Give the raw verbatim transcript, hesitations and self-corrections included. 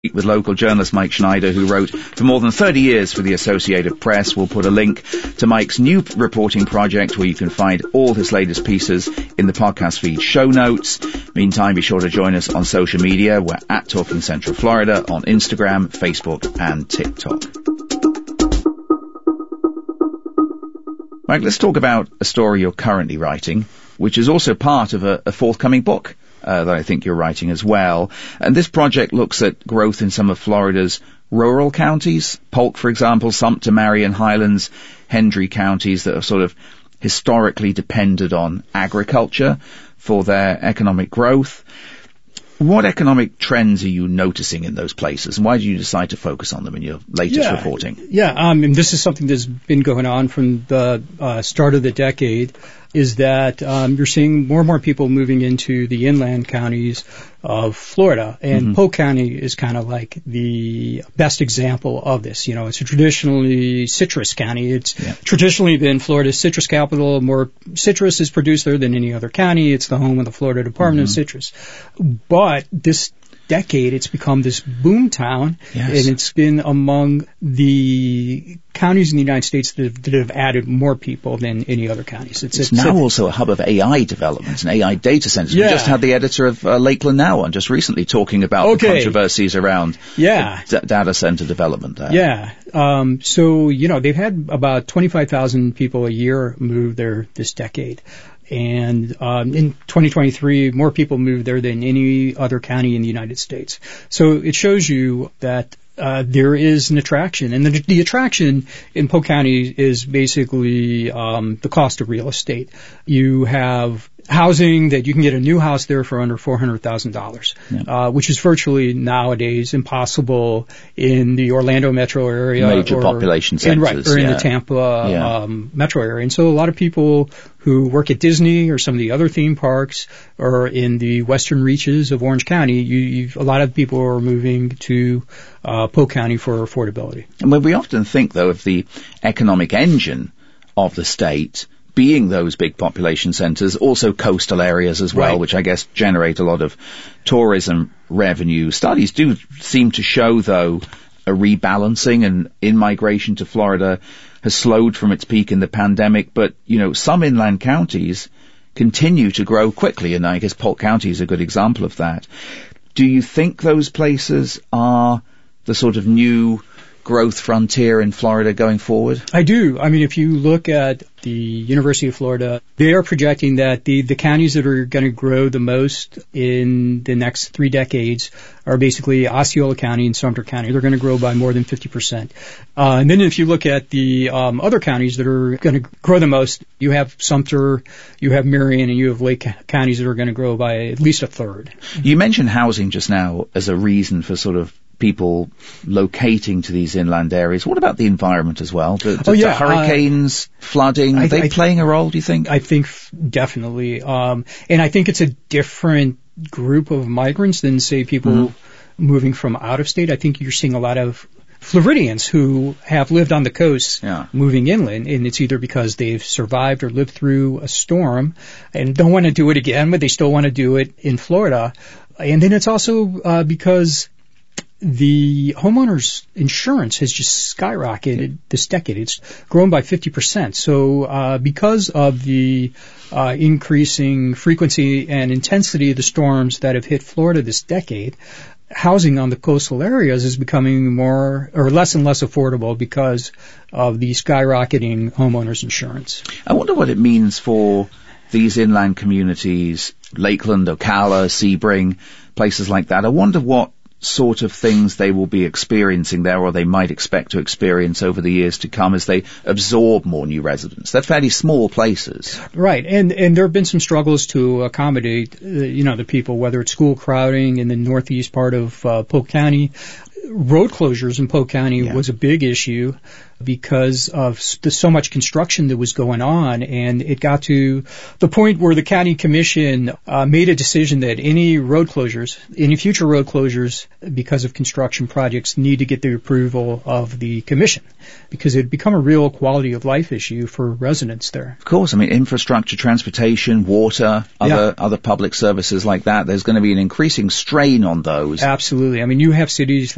With local journalist Mike Schneider, who wrote for more than thirty years for the Associated Press. We'll put a link to Mike's new reporting project where you can find all his latest pieces in the podcast feed show notes. Meantime, be sure to join us on social media. We're at Talking Central Florida on Instagram, Facebook and TikTok. Mike, let's talk about a story you're currently writing, which is also part of a, a forthcoming book. Uh, that I think you're writing as well. And this project looks at growth in some of Florida's rural counties. Polk, for example, Sumter, Marion, Highlands, Hendry counties that have sort of historically depended on agriculture for their economic growth. What economic trends are you noticing in those places, and why did you decide to focus on them in your latest yeah, reporting? Yeah, um, and this is something that's been going on from the uh, start of the decade, is that um, you're seeing more and more people moving into the inland counties of Florida. And mm-hmm. Polk County is kind of like the best example of this. You know, it's a traditionally citrus county. It's yeah. traditionally been Florida's citrus capital. More citrus is produced there than any other county. It's the home of the Florida Department mm-hmm. of Citrus. But this decade, it's become this boom town, yes. and it's been among the counties in the United States that have, that have added more people than any other counties. It's, it's, it's now a, also a hub of A I developments and A I data centers. Yeah. We just had the editor of uh, Lakeland Now on just recently talking about okay. the controversies around yeah. d- data center development there. Yeah. Um, so, you know, they've had about twenty-five thousand people a year move there this decade. And um, in twenty twenty-three, more people moved there than any other county in the United States. So it shows you that uh, there is an attraction. And the, the attraction in Polk County is basically um, the cost of real estate. You have housing that you can get a new house there for under four hundred thousand dollars, yeah. uh, which is virtually nowadays impossible in the Orlando metro area. Major or, population centers. And, right, or yeah. in the Tampa yeah. um, metro area. And so a lot of people who work at Disney or some of the other theme parks or in the western reaches of Orange County, you, you've, a lot of people are moving to uh, Polk County for affordability. And we often think, though, of the economic engine of the state being those big population centers, also coastal areas as well, right. which I guess generate a lot of tourism revenue. Studies do seem to show, though, a rebalancing, and in-migration to Florida has slowed from its peak in the pandemic, but, you know, some inland counties continue to grow quickly, and I guess Polk County is a good example of that. Do you think those places are the sort of new growth frontier in Florida going forward? I do. I mean, if you look at the University of Florida, they are projecting that the, the counties that are going to grow the most in the next three decades are basically Osceola County and Sumter County. They're going to grow by more than fifty percent. Uh, and then if you look at the um, other counties that are going to grow the most, you have Sumter, you have Marion, and you have Lake counties that are going to grow by at least a third. You mentioned housing just now as a reason for sort of people locating to these inland areas. What about the environment as well? Do, do, oh, yeah. do hurricanes, uh, flooding, are I, they I, playing a role, do you think? I think definitely. Um, and I think it's a different group of migrants than, say, people mm-hmm. moving from out of state. I think you're seeing a lot of Floridians who have lived on the coast yeah. moving inland, and it's either because they've survived or lived through a storm and don't want to do it again, but they still want to do it in Florida. And then it's also uh, because the homeowner's insurance has just skyrocketed this decade. It's grown by fifty percent. So uh, because of the uh, increasing frequency and intensity of the storms that have hit Florida this decade, housing on the coastal areas is becoming more or less and less affordable because of the skyrocketing homeowners insurance. I wonder what it means for these inland communities, Lakeland, Ocala, Sebring, places like that. I wonder what sort of things they will be experiencing there, or they might expect to experience over the years to come as they absorb more new residents. They're fairly small places. Right, and and there have been some struggles to accommodate, uh, you know, the people, whether it's school crowding in the northeast part of uh, Polk County. Road closures in Polk County yeah. was a big issue because of so much construction that was going on, and it got to the point where the county commission uh, made a decision that any road closures, any future road closures because of construction projects need to get the approval of the commission because it had become a real quality of life issue for residents there. Of course, I mean, infrastructure, transportation, water, other yeah. other public services like that, there's going to be an increasing strain on those. Absolutely. I mean, you have cities